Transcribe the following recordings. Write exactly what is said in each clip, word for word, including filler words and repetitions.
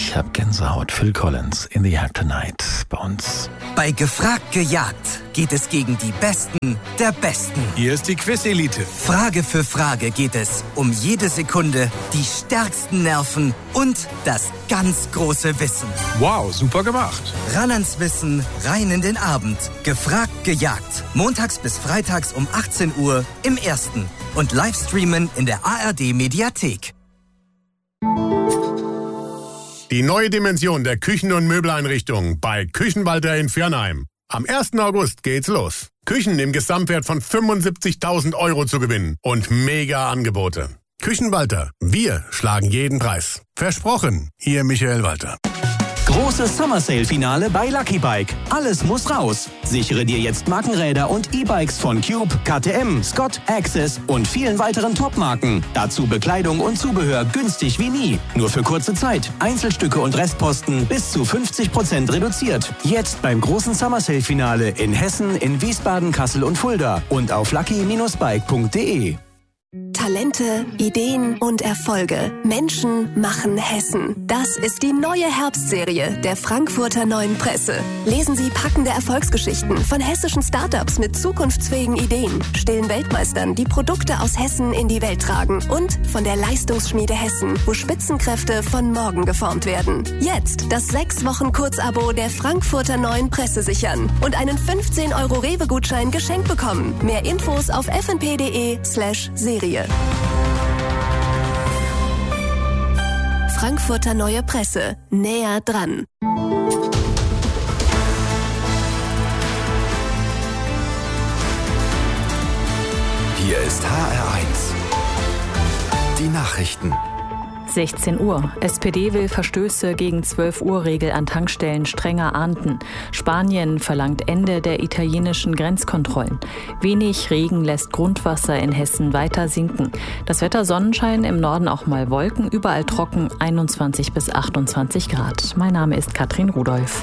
Ich hab Gänsehaut. Phil Collins, In the Air Tonight, bei uns. Bei Gefragt gejagt geht es gegen die Besten der Besten. Hier ist die Quiz-Elite. Frage für Frage geht es um jede Sekunde, die stärksten Nerven und das ganz große Wissen. Wow, super gemacht. Ran ans Wissen, rein in den Abend. Gefragt gejagt. Montags bis freitags um achtzehn Uhr im Ersten. Und Livestreamen in der A R D-Mediathek. Die neue Dimension der Küchen- und Möbeleinrichtungen bei Küchenwalter in Viernheim. Am ersten August geht's los. Küchen im Gesamtwert von fünfundsiebzigtausend Euro zu gewinnen und mega Angebote. Küchenwalter, wir schlagen jeden Preis. Versprochen, Ihr Michael Walter. Großes Summer Sale Finale bei Lucky Bike. Alles muss raus. Sichere dir jetzt Markenräder und E-Bikes von Cube, K T M, Scott, Access und vielen weiteren Topmarken. Dazu Bekleidung und Zubehör günstig wie nie. Nur für kurze Zeit. Einzelstücke und Restposten bis zu fünfzig Prozent reduziert. Jetzt beim großen Summer Sale Finale in Hessen, in Wiesbaden, Kassel und Fulda und auf lucky Bindestrich bike punkt de. Talente, Ideen und Erfolge. Menschen machen Hessen. Das ist die neue Herbstserie der Frankfurter Neuen Presse. Lesen Sie packende Erfolgsgeschichten von hessischen Startups mit zukunftsfähigen Ideen, stillen Weltmeistern, die Produkte aus Hessen in die Welt tragen und von der Leistungsschmiede Hessen, wo Spitzenkräfte von morgen geformt werden. Jetzt das sechs Wochen Kurzabo der Frankfurter Neuen Presse sichern und einen fünfzehn Euro Rewe-Gutschein geschenkt bekommen. Mehr Infos auf f n p punkt d e slash serie. Frankfurter Neue Presse. Näher dran. Hier ist H R eins. Die Nachrichten. sechzehn Uhr. S P D will Verstöße gegen zwölf Uhr Regel an Tankstellen strenger ahnden. Spanien verlangt Ende der italienischen Grenzkontrollen. Wenig Regen lässt Grundwasser in Hessen weiter sinken. Das Wetter Sonnenschein, im Norden auch mal Wolken, überall trocken, einundzwanzig bis achtundzwanzig Grad. Mein Name ist Katrin Rudolph.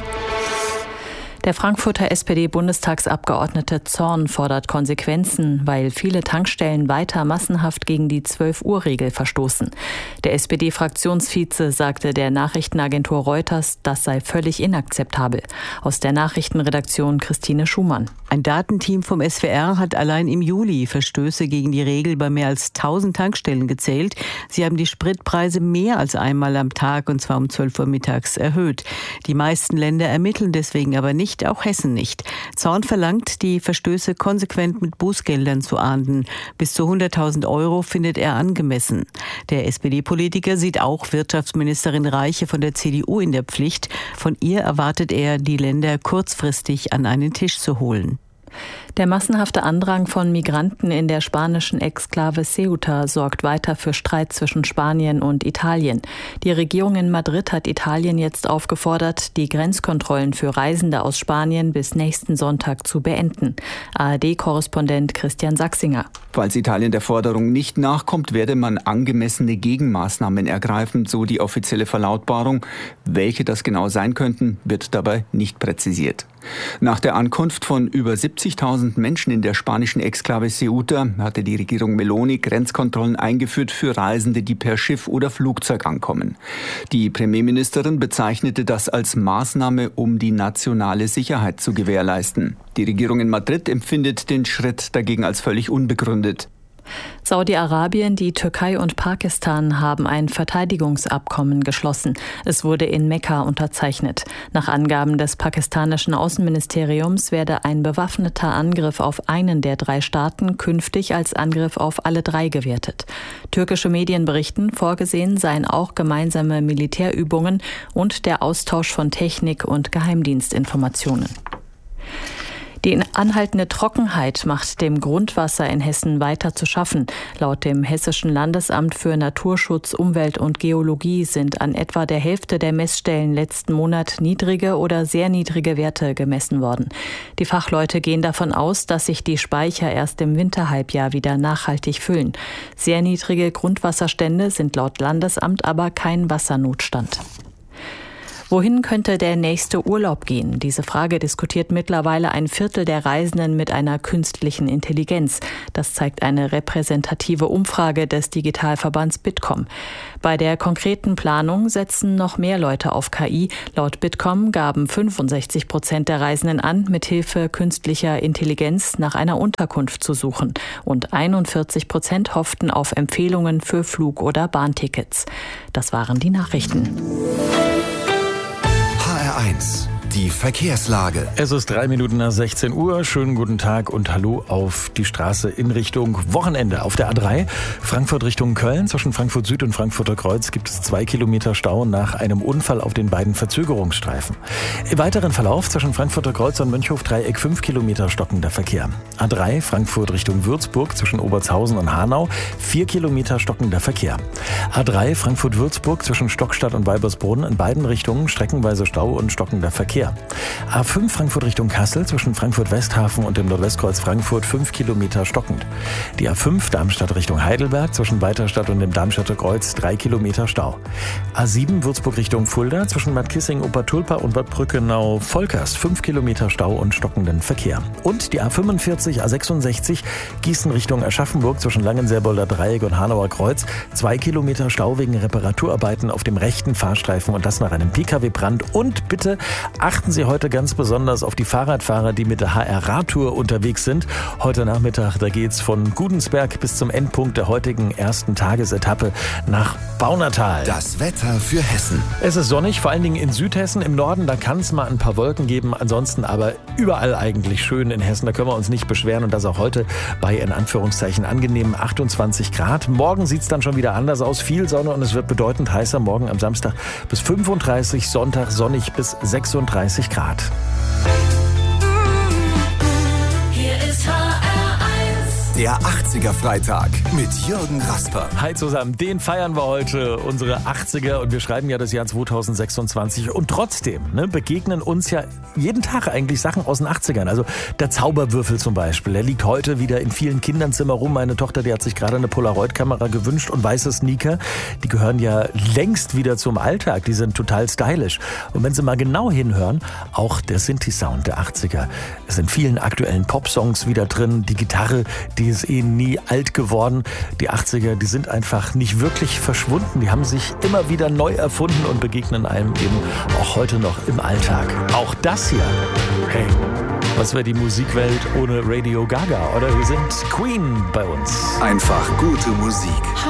Der Frankfurter S P D-Bundestagsabgeordnete Zorn fordert Konsequenzen, weil viele Tankstellen weiter massenhaft gegen die zwölf Uhr Regel verstoßen. Der S P D-Fraktionsvize sagte der Nachrichtenagentur Reuters, das sei völlig inakzeptabel. Aus der Nachrichtenredaktion Christine Schumann. Ein Datenteam vom S W R hat allein im Juli Verstöße gegen die Regel bei mehr als tausend Tankstellen gezählt. Sie haben die Spritpreise mehr als einmal am Tag, und zwar um zwölf Uhr mittags, erhöht. Die meisten Länder ermitteln deswegen aber nicht, auch Hessen nicht. Zorn verlangt, die Verstöße konsequent mit Bußgeldern zu ahnden. Bis zu hunderttausend Euro findet er angemessen. Der S P D-Politiker sieht auch Wirtschaftsministerin Reiche von der C D U in der Pflicht. Von ihr erwartet er, die Länder kurzfristig an einen Tisch zu holen. Der massenhafte Andrang von Migranten in der spanischen Exklave Ceuta sorgt weiter für Streit zwischen Spanien und Italien. Die Regierung in Madrid hat Italien jetzt aufgefordert, die Grenzkontrollen für Reisende aus Spanien bis nächsten Sonntag zu beenden. A R D-Korrespondent Christian Sachsinger. Falls Italien der Forderung nicht nachkommt, werde man angemessene Gegenmaßnahmen ergreifen, so die offizielle Verlautbarung. Welche das genau sein könnten, wird dabei nicht präzisiert. Nach der Ankunft von über siebzigtausend Menschen in der spanischen Exklave Ceuta hatte die Regierung Meloni Grenzkontrollen eingeführt für Reisende, die per Schiff oder Flugzeug ankommen. Die Premierministerin bezeichnete das als Maßnahme, um die nationale Sicherheit zu gewährleisten. Die Regierung in Madrid empfindet den Schritt dagegen als völlig unbegründet. Saudi-Arabien, die Türkei und Pakistan haben ein Verteidigungsabkommen geschlossen. Es wurde in Mekka unterzeichnet. Nach Angaben des pakistanischen Außenministeriums werde ein bewaffneter Angriff auf einen der drei Staaten künftig als Angriff auf alle drei gewertet. Türkische Medien berichten, vorgesehen seien auch gemeinsame Militärübungen und der Austausch von Technik und Geheimdienstinformationen. Die anhaltende Trockenheit macht dem Grundwasser in Hessen weiter zu schaffen. Laut dem Hessischen Landesamt für Naturschutz, Umwelt und Geologie sind an etwa der Hälfte der Messstellen letzten Monat niedrige oder sehr niedrige Werte gemessen worden. Die Fachleute gehen davon aus, dass sich die Speicher erst im Winterhalbjahr wieder nachhaltig füllen. Sehr niedrige Grundwasserstände sind laut Landesamt aber kein Wassernotstand. Wohin könnte der nächste Urlaub gehen? Diese Frage diskutiert mittlerweile ein Viertel der Reisenden mit einer künstlichen Intelligenz. Das zeigt eine repräsentative Umfrage des Digitalverbands Bitkom. Bei der konkreten Planung setzen noch mehr Leute auf K I. Laut Bitkom gaben fünfundsechzig Prozent der Reisenden an, mithilfe künstlicher Intelligenz nach einer Unterkunft zu suchen. Und einundvierzig Prozent hofften auf Empfehlungen für Flug- oder Bahntickets. Das waren die Nachrichten. H R eins. Die Verkehrslage. Es ist drei Minuten nach sechzehn Uhr. Schönen guten Tag und hallo auf die Straße in Richtung Wochenende. Auf der A drei, Frankfurt Richtung Köln, zwischen Frankfurt Süd und Frankfurter Kreuz gibt es zwei Kilometer Stau nach einem Unfall auf den beiden Verzögerungsstreifen. Im weiteren Verlauf zwischen Frankfurter Kreuz und Mönchhof-Dreieck fünf Kilometer stockender Verkehr. A drei, Frankfurt Richtung Würzburg, zwischen Obertshausen und Hanau, vier Kilometer stockender Verkehr. A drei, Frankfurt-Würzburg, zwischen Stockstadt und Weibersbrunn, in beiden Richtungen streckenweise Stau und stockender Verkehr. A fünf Frankfurt Richtung Kassel, zwischen Frankfurt-Westhafen und dem Nordwestkreuz Frankfurt fünf Kilometer stockend. Die A fünf Darmstadt Richtung Heidelberg, zwischen Weiterstadt und dem Darmstädter Kreuz drei Kilometer Stau. A sieben Würzburg Richtung Fulda, zwischen Bad Kissing, Obertulpa und Bad Brückenau-Volkers fünf Kilometer Stau und stockenden Verkehr. Und die A fünfundvierzig, A sechsundsechzig Gießen Richtung Aschaffenburg, zwischen Langenselbolder Dreieck und Hanauer Kreuz zwei Kilometer Stau wegen Reparaturarbeiten auf dem rechten Fahrstreifen und das nach einem Pkw-Brand. Und bitte achten Sie heute ganz besonders auf die Fahrradfahrer, die mit der H R-Radtour unterwegs sind. Heute Nachmittag, da geht's von Gudensberg bis zum Endpunkt der heutigen ersten Tagesetappe nach Baunatal. Das Wetter für Hessen. Es ist sonnig, vor allen Dingen in Südhessen. Im Norden, da kann es mal ein paar Wolken geben. Ansonsten aber überall eigentlich schön in Hessen. Da können wir uns nicht beschweren. Und das auch heute bei, in Anführungszeichen, angenehmen achtundzwanzig Grad. Morgen sieht es dann schon wieder anders aus. Viel Sonne und es wird bedeutend heißer. Morgen am Samstag bis fünfunddreißig, Sonntag sonnig bis sechsunddreißig Grad. Hier ist H R eins. Der achtziger Freitag mit Jürgen Rasper. Hi zusammen, den feiern wir heute, unsere achtziger, und wir schreiben ja das Jahr zweitausendsechsundzwanzig und trotzdem ne, begegnen uns ja jeden Tag eigentlich Sachen aus den achtzigern. Also der Zauberwürfel zum Beispiel, der liegt heute wieder in vielen Kindernzimmern rum. Meine Tochter, die hat sich gerade eine Polaroid-Kamera gewünscht und weiße Sneaker, die gehören ja längst wieder zum Alltag, die sind total stylisch. Und wenn Sie mal genau hinhören, auch der Synthi-Sound der achtziger ist in vielen aktuellen Popsongs wieder drin, die Gitarre, die ist eh nie alt geworden. Die achtziger, die sind einfach nicht wirklich verschwunden. Die haben sich immer wieder neu erfunden und begegnen einem eben auch heute noch im Alltag. Auch das hier. Hey, was wäre die Musikwelt ohne Radio Gaga? Oder wir sind Queen bei uns. Einfach gute Musik.